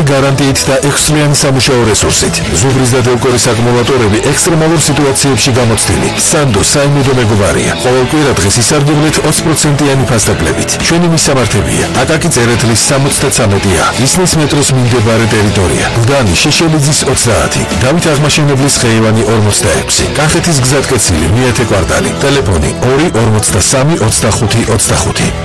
გარანტიით და 6-წლიანი სამუშაო რესურსით. ზუგრის და დელკორის აკუმულატორები ექსტრემალურ სიტუაციებში გამოცდილი. სანდო საიმედო მეგობარია. ყოველ კვირა დღეს ისარგებლეთ 20%-იანი ფასდაკლებით. ჩვენი მისამართებია: აკაკი წერეთლის 73-ა, ისნის მეტროს მიმდებარე ტერიტორია, გლდანი შეშელიძის 30, დავით აღმაშენებლის ხეივანი 46, კახეთის გზატკეცილი მეათე კვარტალი, ტელეფონი 2 43 25 25.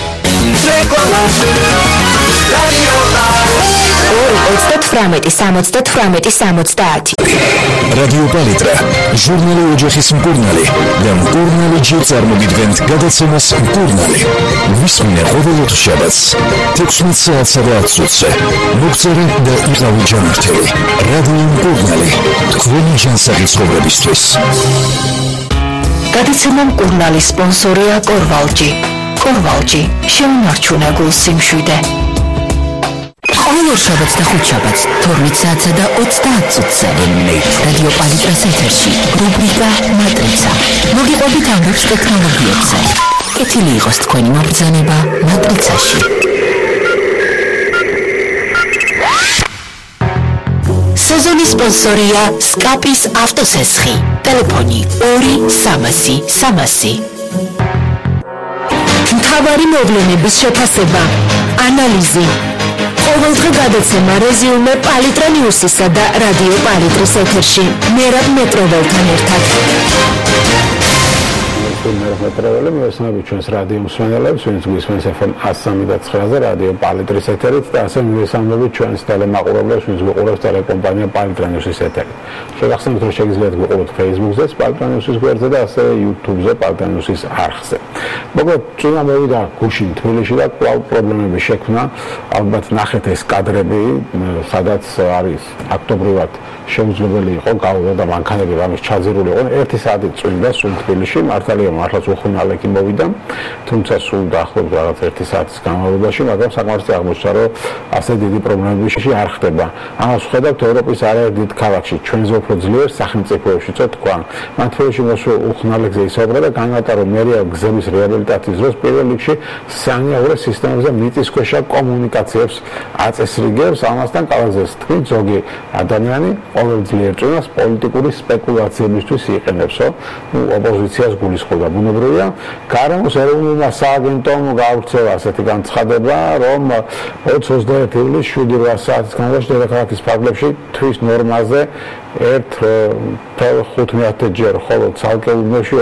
2-38-70. რადიო პალიტრა, ჟურნალი ოჯახის მკურნალი და მკურნალი ჯერ წარმოგიდგენთ გადაცემას მკურნალი. ვისმინე ყოველ ოთხშაბათს 16 საათსა და 10 წუთზე. მოგწერე და იყავი ჯანმრთელი. რადიო მკურნალი, თქვენი ჯანსაღი ცხოვრებისთვის. გადაცემა მკურნალი სპონსორია კორვალჯი. კორვალჯი, შემონარჩუნე გულს სიმშვიდე. ყოველ ორშაბათს და ხუთშაბათს 12 საათსა და 30 წუთზე რადიო პალიტრას ეთერში რუბრიკა მატრიცა. მოგიყვებით ამბებს ტექნოლოგიებზე. კეთილი იყოს თქვენი მობრძანება მატრიცაში. სეზონის სპონსორია სკაპის ავტოსესხი. ტელეფონი 2 300 300. მთავარი მოვლენების შეფასება, ანალიზი. ყოველდღე გადაცემა რეზიუმე პალიტრა ნიუსისა და რადიო პალიტრის ეთერში. მერაბ მეტროველთან ერთად. მეტროველი მოვესალმებით ჩვენს რადიო მსმენელებს, ვინც გვისმენს FM 103.9-ზე რადიო პალიტრის ეთერით და ასე მოვესალმებით ჩვენს ტელემაყურებლებს, ვინც გვიყურებს ტელეკომპანია პალიტრა ნიუსის ეთერით. შეგახსენებთ, რომ შეგიძლიათ გვიყუროთ Facebook-ზე, პალიტრა ნიუსის გვერდზე და ასე YouTube-ზე პალიტრა ნიუსის არხზე. მოკლედ, წინა მოვიდა გუშინ თბილისში და კვლავ პრობლემები შექმნა. ალბათ ნახეთ ეს კადრები, სადაც არის აქტობრივად შეუძლებელი იყო გავლა და მანქანები რამის ჩაძირული იყო. 1 საათი წვიმდა სულ თბილისში, მართალია მართლაც უხუნალეკი მოვიდა, თუმცა სულ დაახლოებით რაღაც 1 საათის განმავლობაში, მაგრამ საკმარისი აღმოჩნდა, რომ ასე დიდი პრობლემები არ ხდება. ამას ვხედავთ ევროპის არაერთ დიდ ქალაქში, ჩვენზე უფრო ძლიერ სახელმწიფოებშიც თქვა. მან თბილისში მოსულ უხუნალეკზე ისაუბრა და განმარტა, რომ მერია გზების რეაბილიტაციის დროს პირველ რიგში სანიაღვრე სისტემებზე მიწისქვეშა კომუნიკაციებს აწესრიგებს. ამასთან კალაზეს თქვი ზოგი ადამიანი ყოველ ძლიერ წვიმას პოლიტიკური სპეკულაციებისთვის იყენებსო, ოპოზიციას გულისხმობდა. ბუნებრივია, გარემოს ეროვნულმა სააგენტომ გაავრცელა ასეთი განცხადება, რომ 21 ივლისს 7-8 საათის განმავლობაში დედაქალაქის ფარგლებში თვის ნორმაზე 1,5 ჯერ, ხოლო ცალკეულ უბნებში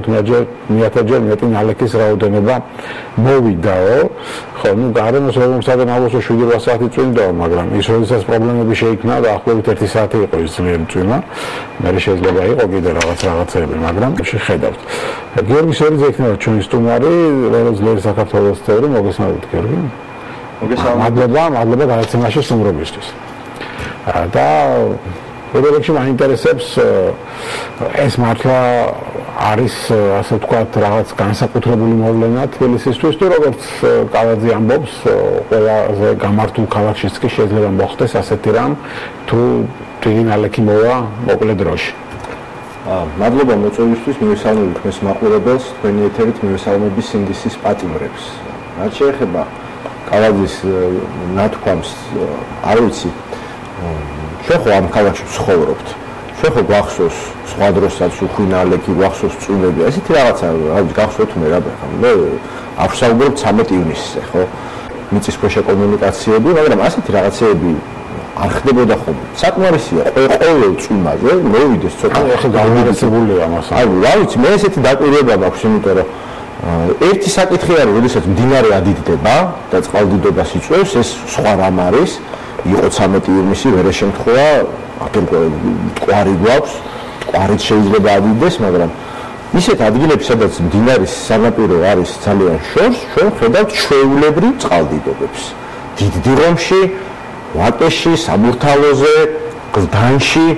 2,5 მეტი ნალექის რაოდენობა მოვიდაო. ხო, გარემოს ეროვნულ სააგენტომს 7-8 საათი წვიმდაო, მაგრამ ის როდესაც პრობლემები შეიქმნა და ახლობით 1 საათი იყო ის ძლიერი წვიმა, მე შეიძლება იყო კიდე რაღაცეები, მაგრამ შეხედავთ. გიორგი სერიძე იქნება ჩვენი სტუმარი, როგორც ძლიერი საქართველოს წევრი, მოგესალმებით გიორგი. მოგესალმებით. მადლობა გადაცემაში სტუმრობისთვის. და პირველ რიგში მაინტერესებს ეს მართლა არის ასე ვთქვათ რაღაც განსაკუთრებული მოვლენა თბილისისთვის თუ როგორც კალაძე ამბობს ყველაზე გამართულ ქალაქშიც კი შეიძლება მოხდეს ასეთი რამ თუ დიდი ნალექი მოვა მოკლე დროში. მადლობა მოწვევისთვის, მივესალმებით თქვენს მაყურებელს, თქვენი ეთერით მივესალმები სინდისის პატიმრებს. რაც შეეხება კალაძის ნათქვამს, არ ვიცი, ჩვენ ხო ამ ქალაქში ვცხოვრობთ. ჩვენ ხო გვახსოვს სხვა დროსაც უხვინალეკი, გვახსოვს წვიმები, ესეთი რაღაცა, გახსოვთ მე რა ბეხა. მე ავსაუბრებ 13 ივნისზე, ხო? მიწისქვეშა კომუნიკაციები, მაგრამ ასეთი რაღაცეები არ ხდებოდა ხოლმე. საკმარისია ყოველ წვიმაზე მოვიდეს ცოტა ახლა გამორჩეულია ამას. აი, რა ვიცი, მე ესეთი დაკვირვება მაქვს, იმიტომ რომ ერთი საკითხი არის, როდესაც მდინარე ადიდდება და წყალდიდობას იწვევს, ეს სხვა რამ არის. იყო 13 ივნისი, ვერა შემთხვევა, მტკვარი გვაქვს, მტკვარიც შეიძლება ადიდეს, მაგრამ ისეთ ადგილებში, სადაც მდინარის სანაპირო არის ძალიან შორს, ჩვენ ხედავთ ჩვეულებრივ წყალდიდობებს. დიდ დიღომში, ვაკეში, საბურთალოზე, გლდანში,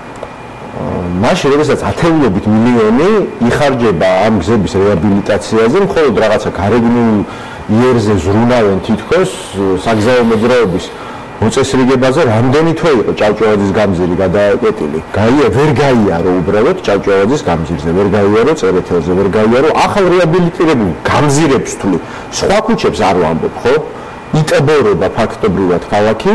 მაშინ როდესაც ათეულობით მილიონი იხარჯება ამ გზების რეაბილიტაციაზე, მხოლოდ რაღაცა გარეგნულ იერზე ზრუნავენ თითქოს საგზაო მოძრაობის მოწესრიგებაზე, რამდენი თვე იყო ჭავჭავაძის გამზირი გადააკეტილი. ვერ გაიარო უბრალოდ ჭავჭავაძის გამზირზე, ვერ გაიარო წერეთელზე, ვერ გაიარო ახალ რეაბილიტირებულ გამზირებს თვლი. სხვა ქუჩებს არ ვამბობ, ხო? იტბორება ფაქტობრივად ქალაქი